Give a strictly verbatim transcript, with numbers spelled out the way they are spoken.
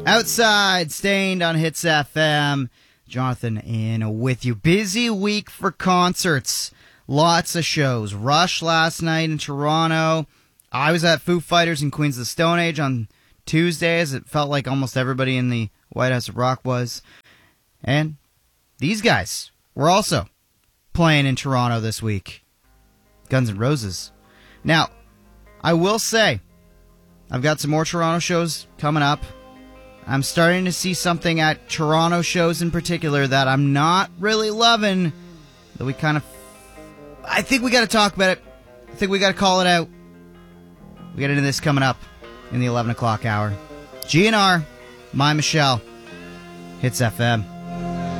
Outside, Stained on Hits F M. Jonathan in with you. Busy week for concerts. Lots of shows. Rush last night in Toronto. I was at Foo Fighters in Queens of the Stone Age on Tuesdays. It felt like almost everybody in the White House of Rock was. And these guys were also playing in Toronto this week. Guns N' Roses. Now, I will say, I've got some more Toronto shows coming up. I'm starting to see something at Toronto shows in particular that I'm not really loving. That we kind of... I think we got to talk about it. I think we got to call it out. We got into this coming up in the eleven o'clock hour. G N R, My Michelle, Hits F M.